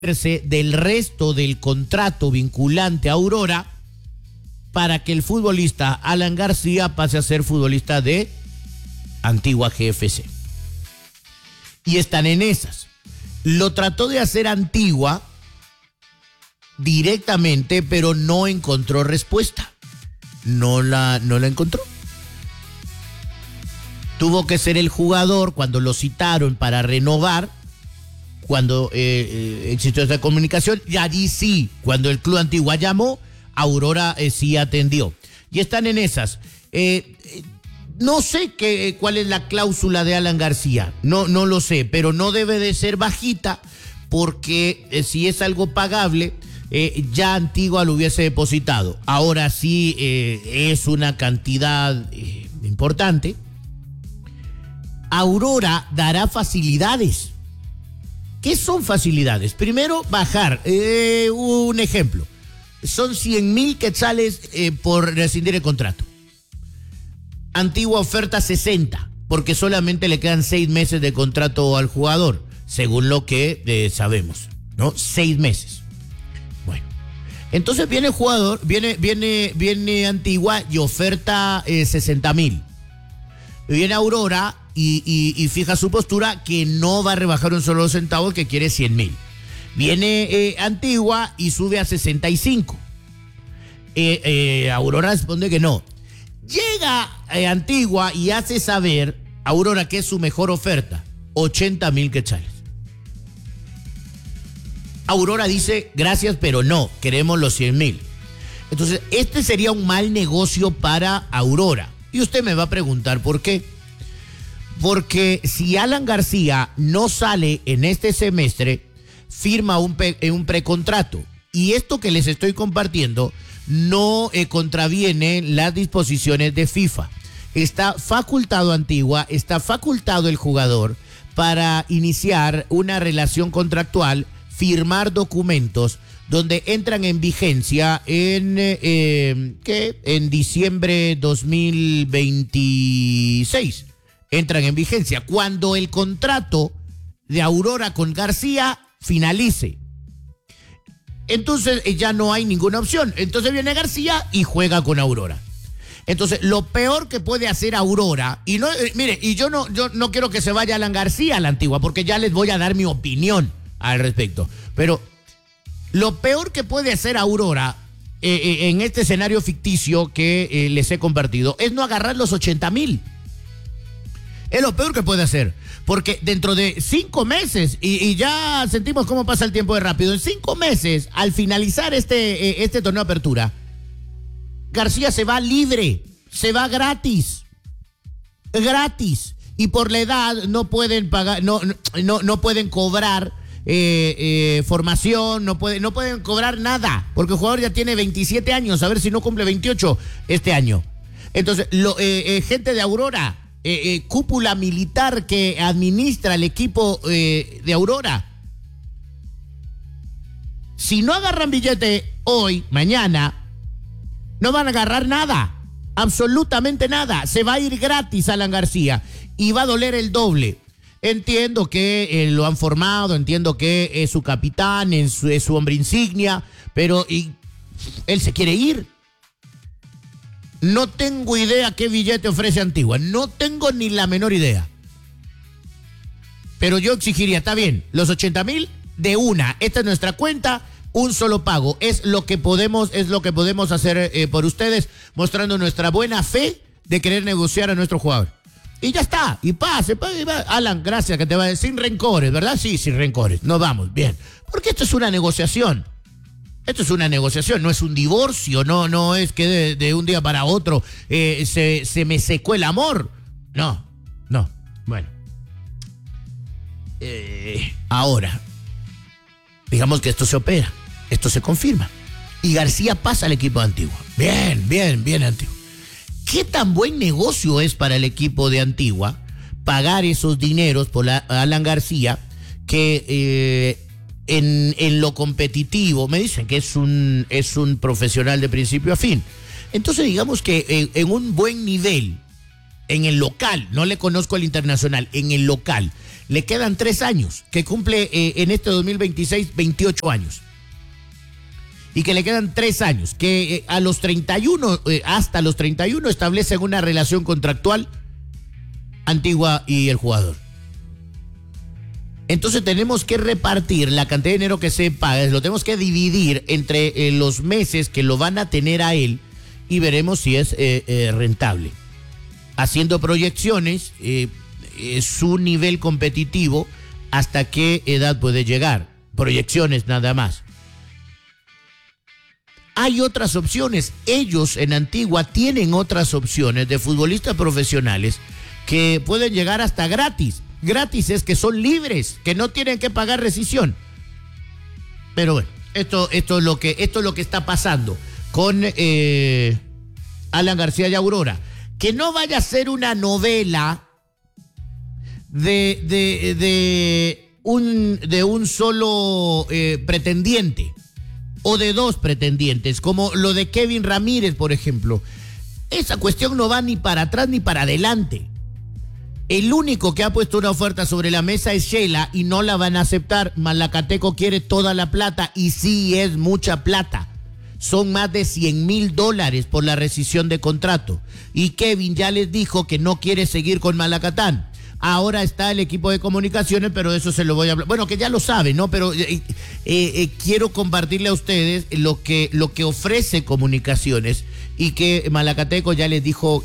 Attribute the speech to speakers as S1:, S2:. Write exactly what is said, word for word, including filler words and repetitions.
S1: del resto del contrato vinculante a Aurora para que el futbolista Alan García pase a ser futbolista de Antigua G F C. Y están en esas. Lo trató de hacer Antigua directamente, pero no encontró respuesta. No la, no la encontró. Tuvo que ser el jugador cuando lo citaron para renovar, cuando eh, eh, existió esta comunicación, y allí sí, cuando el Club Antigua llamó, Aurora eh, sí atendió. Y están en esas. Eh, eh, no sé qué, cuál es la cláusula de Alan García, no, no lo sé, pero no debe de ser bajita, porque eh, si es algo pagable, eh, ya Antigua lo hubiese depositado. Ahora sí eh, es una cantidad eh, importante. Aurora dará facilidades. ¿Qué son facilidades? Primero, bajar. Eh, un ejemplo. Son cien mil quetzales eh, por rescindir el contrato. Antigua oferta sesenta, porque solamente le quedan seis meses de contrato al jugador, según lo que eh, sabemos, ¿no? Seis meses. Bueno. Entonces viene el jugador, viene, viene, viene Antigua y oferta eh, sesenta mil. Viene Aurora y, y, y fija su postura que no va a rebajar un solo centavo, que quiere cien mil. Viene eh, Antigua y sube a sesenta y cinco. Eh, eh, Aurora responde que no. Llega eh, Antigua y hace saber Aurora que es su mejor oferta, ochenta mil quetzales. Aurora dice, gracias, pero no, queremos los cien mil. Entonces, este sería un mal negocio para Aurora. Y usted me va a preguntar por qué. Porque si Alan García no sale en este semestre, firma un, pe- un precontrato. Y esto que les estoy compartiendo no eh, contraviene las disposiciones de FIFA. Está facultado Antigua, está facultado el jugador para iniciar una relación contractual, firmar documentos donde entran en vigencia en, eh, ¿qué? En diciembre dos mil veintiséis. Entran en vigencia cuando el contrato de Aurora con García finalice. Entonces ya no hay ninguna opción. Entonces viene García y juega con Aurora. Entonces lo peor que puede hacer Aurora, y no, eh, mire, y yo no, yo no quiero que se vaya Alan García a la Antigua, porque ya les voy a dar mi opinión al respecto. Pero lo peor que puede hacer Aurora eh, eh, en este escenario ficticio que eh, les he compartido es no agarrar los ochenta mil. Es lo peor que puede hacer, porque dentro de cinco meses, y, y ya sentimos cómo pasa el tiempo de rápido, en cinco meses, al finalizar este, eh, este torneo de apertura, García se va libre, se va gratis, gratis, y por la edad no pueden pagar, no, no, no pueden cobrar eh, eh, formación, no, puede, no pueden cobrar nada, porque el jugador ya tiene veintisiete años, a ver si no cumple veintiocho este año. Entonces, lo, eh, eh, gente de Aurora, Eh, eh, cúpula militar que administra el equipo eh, de Aurora, si no agarran billete hoy, mañana, no van a agarrar nada, absolutamente nada. Se va a ir gratis Alan García y va a doler el doble. Entiendo que eh, lo han formado, entiendo que es su capitán, es su, es su hombre insignia, pero y, él se quiere ir. No tengo idea qué billete ofrece Antigua. No tengo ni la menor idea. Pero yo exigiría, está bien, los ochenta mil de una. Esta es nuestra cuenta, un solo pago. Es lo que podemos, es lo que podemos hacer eh, por ustedes, mostrando nuestra buena fe de querer negociar a nuestro jugador. Y ya está. Y pase, pase, pase. Alan, gracias, que te va a decir sin rencores, ¿verdad? Sí, sin rencores. Nos vamos, bien. Porque esto es una negociación. Esto es una negociación, no es un divorcio, no, no es que de, de un día para otro eh, se, se me secó el amor. No, no. Bueno. Eh, ahora, digamos que esto se opera, esto se confirma. Y García pasa al equipo de Antigua. Bien, bien, bien Antigua. ¿Qué tan buen negocio es para el equipo de Antigua pagar esos dineros por la, Alan García que... Eh, En, en lo competitivo, me dicen que es un, es un profesional de principio a fin. Entonces digamos que en, en un buen nivel, en el local, no le conozco el internacional, en el local. Le quedan tres años, que cumple eh, en este dos mil veintiséis veintiocho años. Y que le quedan tres años, que eh, a los treinta y uno, eh, hasta los treinta y uno establecen una relación contractual Antigua y el jugador. Entonces tenemos que repartir la cantidad de dinero que se paga, lo tenemos que dividir entre eh, los meses que lo van a tener a él y veremos si es eh, eh, rentable. Haciendo proyecciones, eh, eh, su nivel competitivo, hasta qué edad puede llegar. Proyecciones nada más. Hay otras opciones. Ellos en Antigua tienen otras opciones de futbolistas profesionales que pueden llegar hasta gratis. Gratis es que son libres, que no tienen que pagar rescisión. Pero bueno, esto, esto, es, lo que, esto es lo que está pasando con eh, Alan García y Aurora. Que no vaya a ser una novela de, de, de, un, de un solo eh, pretendiente o de dos pretendientes, como lo de Kevin Ramírez, por ejemplo. Esa cuestión no va ni para atrás ni para adelante. El único que ha puesto una oferta sobre la mesa es Sheila y no la van a aceptar. Malacateco quiere toda la plata y sí es mucha plata. Son más de cien mil dólares por la rescisión de contrato. Y Kevin ya les dijo que no quiere seguir con Malacatán. Ahora está el equipo de comunicaciones, pero de eso se lo voy a hablar. Bueno, que ya lo saben, ¿no? Pero eh, eh, eh, quiero compartirle a ustedes lo que, lo que ofrece comunicaciones y que Malacateco ya les dijo